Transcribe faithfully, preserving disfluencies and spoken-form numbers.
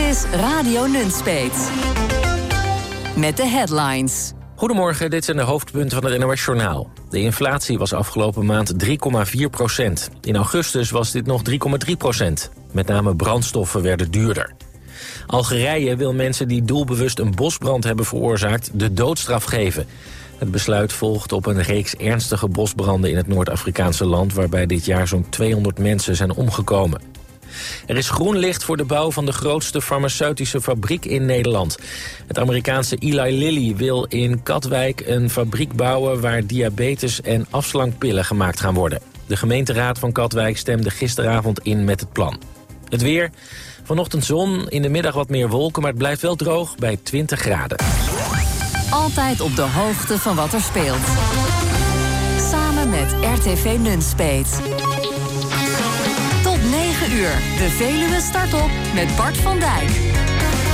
is Radio Nunspeet. Met de headlines. Goedemorgen, dit zijn de hoofdpunten van het N O S-journaal. De inflatie was afgelopen maand drie komma vier procent. In augustus was dit nog drie komma drie procent. Met name brandstoffen werden duurder. Algerije wil mensen die doelbewust een bosbrand hebben veroorzaakt de doodstraf geven. Het besluit volgt op een reeks ernstige bosbranden in het Noord-Afrikaanse land, waarbij dit jaar zo'n tweehonderd mensen zijn omgekomen. Er is groen licht voor de bouw van de grootste farmaceutische fabriek in Nederland. Het Amerikaanse Eli Lilly wil in Katwijk een fabriek bouwen waar diabetes- en afslankpillen gemaakt gaan worden. De gemeenteraad van Katwijk stemde gisteravond in met het plan. Het weer. Vanochtend zon, in de middag wat meer wolken, maar het blijft wel droog bij twintig graden. Altijd op de hoogte van wat er speelt. Samen met R T V Nunspeet. Tot negen uur. De Veluwe start op met Bart van Dijk.